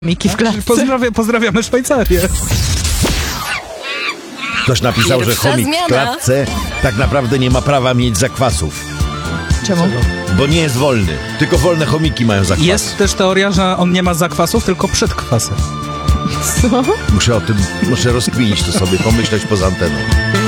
Miki w klatce. Pozdrawiamy Szwajcarię. Ktoś napisał, że Pierwsza chomik zmiana. w klatce tak naprawdę nie ma prawa mieć zakwasów, Czemu? bo nie jest wolny. Tylko wolne chomiki mają zakwasy. Jest też teoria, że on nie ma zakwasów, tylko przedkwasy. Co? Muszę rozkminić to sobie, pomyśleć poza anteną.